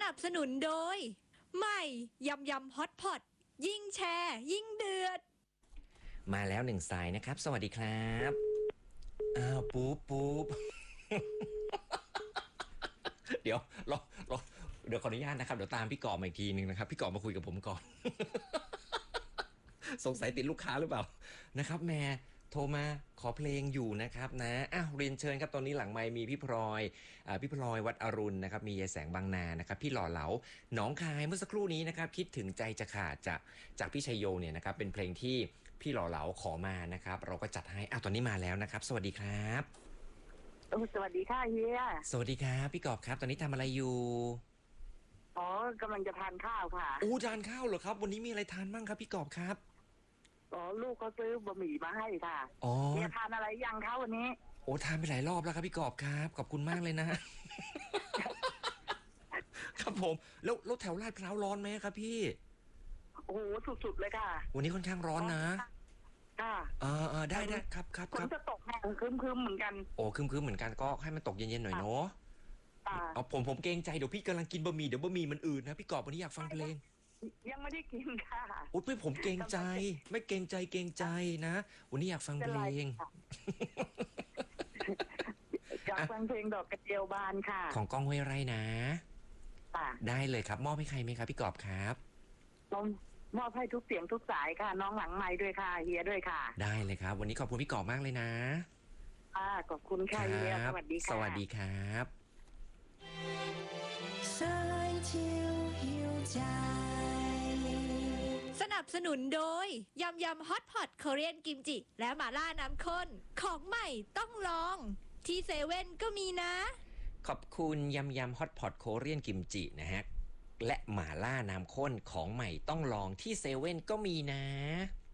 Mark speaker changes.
Speaker 1: นับสนุนโดยใหม่ยำยำฮอตพอตยิ่งแชร์ยิ่งเดือด
Speaker 2: มาแล้วหนึ่งสายนะครับสวัสดีครับอ้าวปุ๊บ เดี๋ยวเดี๋ยวขออนุญาตนะครับเดี๋ยวตามพี่กอบมาอีกทีนึงนะครับพี่กอบมาคุยกับผมก่อน สงสัยติดลูกค้าหรือเปล่านะครับแม่โทรมาขอเพลงอยู่นะครับนะเรียนเชิญครับตอนนี้หลังไมค์มีพี่พลอยวัดอรุณนะครับมียายแสงบางนานะครับพี่หล่อเหลาหนองคายเมื่อสักครู่นี้นะครับคิดถึงใจจะขาดจากพี่ชัยโยเนี่ยนะครับเป็นเพลงที่พี่หล่อเหลาขอมานะครับเราก็จัดให้ตอนนี้มาแล้วนะครับสวัสดีครับ
Speaker 3: สวัสดีค่ะเฮีย
Speaker 2: สวัสดีครับพี่กอบครับตอนนี้ทำอะไรอยู่
Speaker 3: กำลังจะทานข้าวค่ะ
Speaker 2: ทานข้าวเหรอครับวันนี้มีอะไรทานบ้างครับพี่กอบครับ
Speaker 3: ลูกเขาซื้อบะหมี่มาให้ค่ะเฮียทานอะไรยังคะวันนี้
Speaker 2: ทานไปหลายรอบแล้วครับพี่กอบครับขอบคุณมากเลยนะ ครับผมแล้วแถวลาดพร้าวร้อนไหมครับพี่
Speaker 3: โอ้โหสุดๆเลยค่ะ
Speaker 2: วันนี้ค่อนข้างร้อนนะ
Speaker 3: ค่ะ
Speaker 2: ได้ครับ
Speaker 3: ฝนจะตกแห้งครึ้มเหมือนกัน
Speaker 2: ครึ้มเหมือนกันก็ให้มันตกเย็นๆหน่อยเนาะผมเกรงใจเดี๋ยวพี่กำลังกินบะหมี่เดี๋ยวบะหมี่มันอืดนะพี่กอบวันนี้อยากฟังเพลง
Speaker 3: ยังไม่ได้กินค่ะ
Speaker 2: ผมเกรงใจไม่เกรงใจนะวันนี้อยากฟังเพลง
Speaker 3: อยากฟังเพลงดอกกระเจียวบานค่ะ
Speaker 2: ของก้องห้วยไร่นะได้เลยครับมอบให้ใครไหมครับพี่กอบครับ
Speaker 3: มอบให้ทุกเสียงทุกสายค่ะน้องหลังไมค์ด้วยค่ะเฮียด้วยค่ะ
Speaker 2: ได้เลยครับวันนี้ขอบคุณพี่กอบมากเลยนะ
Speaker 3: ขอบคุณค่ะเฮียสวัสดีค่ะ
Speaker 2: สวัสดีครับ
Speaker 1: สนับสนุนโดยยำยำฮอตพอตคอเรียนกิมจิและหม่าล่าน้ำข้นของใหม่ต้องลองที่เซเว่นก็มีนะ
Speaker 2: ขอบคุณยำฮอตพอตโคเรียนกิมจินะฮะและหม่าล่าน้ำข้นของใหม่ต้องลองที่เซเว่นก็มีนะ